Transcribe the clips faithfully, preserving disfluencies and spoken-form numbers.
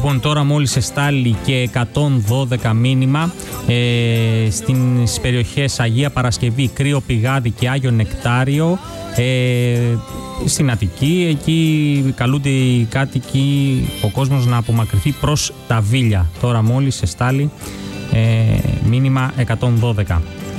Λοιπόν, τώρα μόλις εστάλει και εκατόν δώδεκα μήνυμα ε, στις περιοχές Αγία Παρασκευή, Κρύο Πηγάδι και Άγιο Νεκτάριο. Ε, στην Αττική, εκεί καλούνται οι κάτοικοι, ο κόσμος να απομακρυνθεί προς τα Βίλια. Τώρα μόλις εστάλει ε, μήνυμα εκατόν δώδεκα.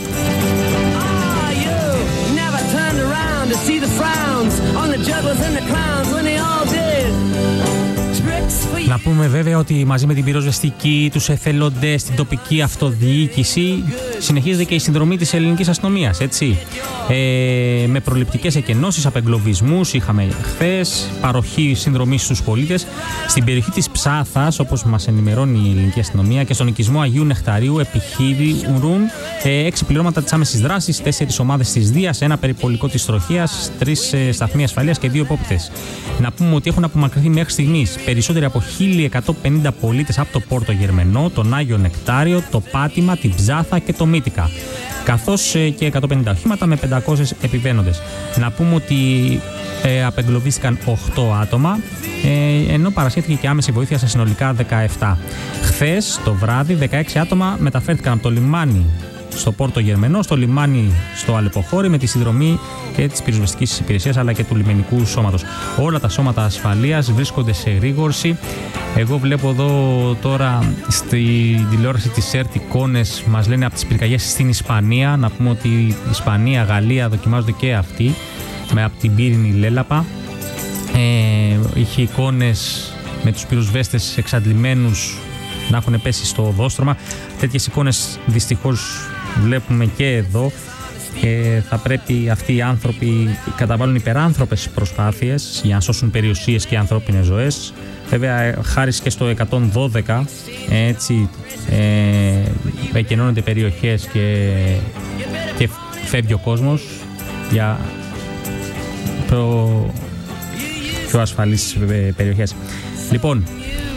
Να πούμε βέβαια ότι μαζί με την πυροσβεστική, τους εθελοντές, την τοπική αυτοδιοίκηση συνεχίζεται και η συνδρομή της ελληνικής αστυνομίας, έτσι. Ε, με προληπτικές εκενώσεις, απεγκλωβισμούς είχαμε χθες, παροχή συνδρομής στους πολίτες. Στην περιοχή της Ψάθας, όπως μας ενημερώνει η ελληνική αστυνομία, και στον οικισμό Αγίου Νεκταρίου επιχείρουν ε, έξι πληρώματα της άμεσης δράσης, τέσσερις ομάδες της Δίας, ένα περιπολικό της Τροχέας, τρεις ε, σταθμοί ασφαλείας και δύο υπόπτες. Να πούμε ότι έχουν απομακρυνθεί μέχρι στιγμής περισσότεροι από χίλια εκατόν πενήντα πολίτες από το Πόρτο Γερμενό, τον Άγιο Νεκτάριο, το Πάτημα, την Ψάθα και το Μύτικα, καθώς ε, και εκατόν πενήντα οχήματα με πεντακόσιους επιβαίνοντες. Να πούμε ότι ε, απεγκλωβίστηκαν οκτώ άτομα, ε, ενώ παρασχέθηκε και άμεση βοήθεια σε συνολικά δεκαεπτά. Χθες το βράδυ δεκαέξι άτομα μεταφέρθηκαν από το λιμάνι στο Πόρτο Γερμενό, στο λιμάνι στο Αλεποχώρι, με τη συνδρομή και της πυροσβεστικής υπηρεσίας αλλά και του λιμενικού σώματος. Όλα τα σώματα ασφαλείας βρίσκονται σε εγρήγορση. Εγώ βλέπω εδώ τώρα στη τηλεόραση της ΕΡΤ εικόνες, μας λένε από τις πυρκαγιές στην Ισπανία. Να πούμε ότι η Ισπανία, Γαλλία δοκιμάζονται και αυτοί με από την πύρινη λέλαπα. Ε, είχε εικόνες με τους πυροσβέστες εξαντλημένους να έχουν πέσει στο οδόστρωμα. Τέτοιες εικόνες δυστυχώς βλέπουμε και εδώ, και θα πρέπει αυτοί οι άνθρωποι καταβάλουν υπεράνθρωπες προσπάθειες για να σώσουν περιουσίες και ανθρώπινες ζωές. Βέβαια, χάρη και στο εκατόν δώδεκα, έτσι, ε, εκενώνονται περιοχές και, και φεύγει ο κόσμος για πιο, πιο ασφαλείς περιοχές. Λοιπόν,